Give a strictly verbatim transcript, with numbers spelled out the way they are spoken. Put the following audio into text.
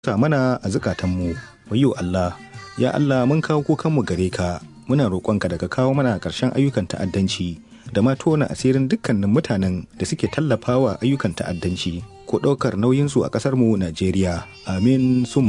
sa mana a zukatanmu. Wayyo Allah, ya Allah mun kawo kukanmu gare ka, muna roƙonka daga kawo mana ƙarshen ayyukan ta'addanci da ma tona asirin dukkanin mutanen da suke tallafawa ayyukan ta'addanci ko ɗaukar nauyinsu a ƙasarmu Najeriya. Amin. Summa